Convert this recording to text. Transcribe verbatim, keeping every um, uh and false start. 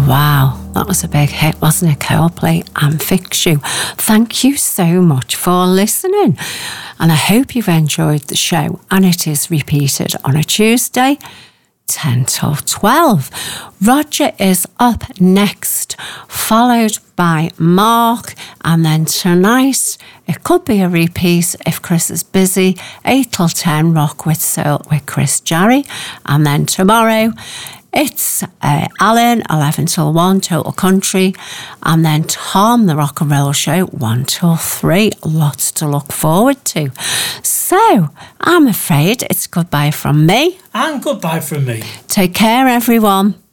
Wow, that was a big hit, wasn't it? Coldplay and Fix You. Thank you so much for listening. And I hope you've enjoyed the show. And it is repeated on a Tuesday, ten till twelve. Roger is up next, followed by Mark. And then tonight, it could be a repeat if Chris is busy. eight till ten, Rock with Soul with Chris Jarry. And then tomorrow, it's uh, Alan, eleven till one, Total Country. And then Tom, the Rock and Roll Show, one till three. Lots to look forward to. So, I'm afraid it's goodbye from me. And goodbye from me. Take care, everyone.